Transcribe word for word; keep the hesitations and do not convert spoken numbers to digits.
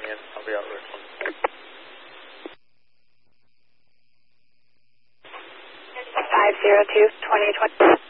in. I'll be out with one. five zero two, twenty twenty.